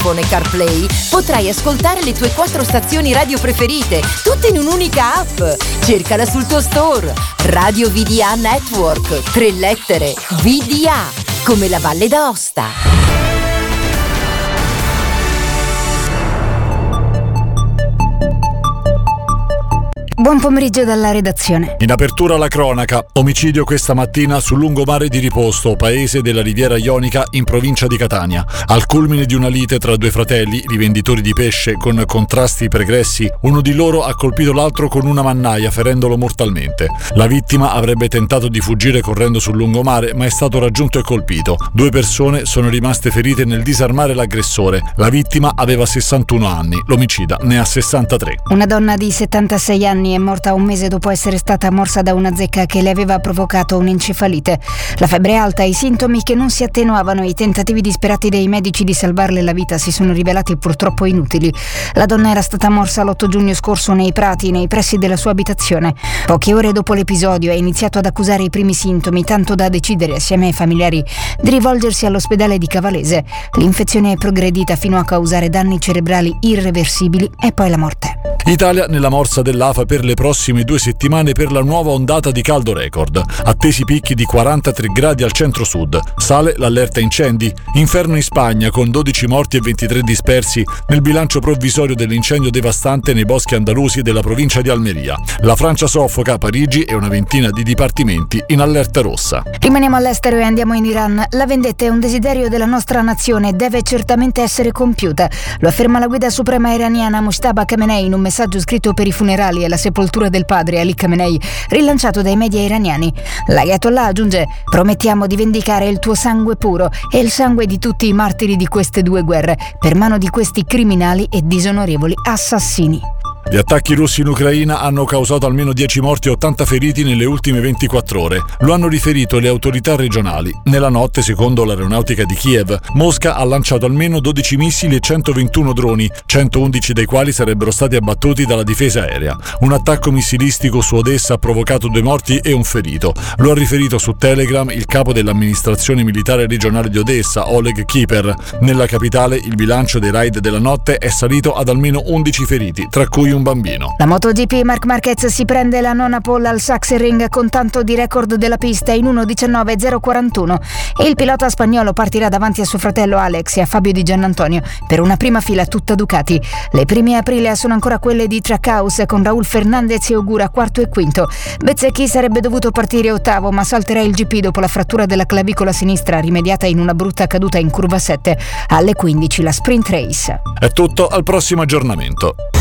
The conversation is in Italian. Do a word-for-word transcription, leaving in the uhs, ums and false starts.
iPhone e CarPlay potrai ascoltare le tue quattro stazioni radio preferite, tutte in un'unica app. Cercala sul tuo store. Radio V D A Network. Tre lettere. V D A. Come la Valle d'Aosta. Buon pomeriggio dalla redazione. In apertura la cronaca. Omicidio questa mattina sul lungomare di Riposto, paese della Riviera Ionica in provincia di Catania. Al culmine di una lite tra due fratelli, rivenditori di pesce, con contrasti pregressi, uno di loro ha colpito l'altro con una mannaia, ferendolo mortalmente. La vittima avrebbe tentato di fuggire correndo sul lungomare, ma è stato raggiunto e colpito. Due persone sono rimaste ferite nel disarmare l'aggressore. La vittima aveva sessantuno anni, l'omicida ne ha sessantatré. Una donna di settantasei anni è morta un mese dopo essere stata morsa da una zecca che le aveva provocato un'encefalite. La febbre alta e i sintomi che non si attenuavano e i tentativi disperati dei medici di salvarle la vita si sono rivelati purtroppo inutili. La donna era stata morsa l'otto giugno scorso nei prati, nei pressi della sua abitazione. Poche ore dopo l'episodio ha iniziato ad accusare i primi sintomi, tanto da decidere assieme ai familiari di rivolgersi all'ospedale di Cavalese. L'infezione è progredita fino a causare danni cerebrali irreversibili e poi la morte. Italia nella morsa dell'A F A per le prossime due settimane per la nuova ondata di caldo record. Attesi picchi di quarantatré gradi al centro-sud. Sale l'allerta incendi. Inferno in Spagna con dodici morti e ventitré dispersi nel bilancio provvisorio dell'incendio devastante nei boschi andalusi della provincia di Almeria. La Francia soffoca, Parigi e una ventina di dipartimenti in allerta rossa. Rimaniamo all'estero e andiamo in Iran. La vendetta è un desiderio della nostra nazione e deve certamente essere compiuta. Lo afferma la guida suprema iraniana Mojtaba Khamenei in un messaggio scritto per i funerali e la sepoltura del padre Ali Khamenei, rilanciato dai media iraniani. L'Ayatollah aggiunge: promettiamo di vendicare il tuo sangue puro e il sangue di tutti i martiri di queste due guerre per mano di questi criminali e disonorevoli assassini. Gli attacchi russi in Ucraina hanno causato almeno dieci morti e ottanta feriti nelle ultime ventiquattro ore. Lo hanno riferito le autorità regionali. Nella notte, secondo l'aeronautica di Kiev, Mosca ha lanciato almeno dodici missili e centoventuno droni, centoundici dei quali sarebbero stati abbattuti dalla difesa aerea. Un attacco missilistico su Odessa ha provocato due morti e un ferito. Lo ha riferito su Telegram il capo dell'amministrazione militare regionale di Odessa, Oleg Kiper. Nella capitale il bilancio dei raid della notte è salito ad almeno undici feriti, tra cui un bambino. La MotoGP Marc Marquez si prende la nona pole al Sachsenring con tanto di record della pista in uno diciannove zero quarantuno e il pilota spagnolo partirà davanti a suo fratello Alex e a Fabio Di Giannantonio per una prima fila tutta Ducati. Le prime Aprilia sono ancora quelle di Trackhouse con Raul Fernandez e Ogura quarto e quinto. Bezzecchi sarebbe dovuto partire ottavo ma salterà il G P dopo la frattura della clavicola sinistra rimediata in una brutta caduta in curva sette. Alle quindici la sprint race. È tutto, al prossimo aggiornamento.